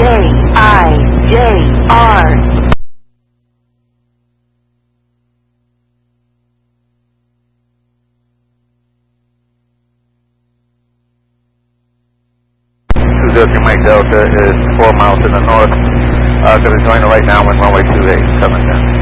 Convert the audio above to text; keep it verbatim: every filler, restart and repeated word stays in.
I J R. two zero three Mike Delta is four miles to the north. Uh, going to join it right now when runway two eight coming down.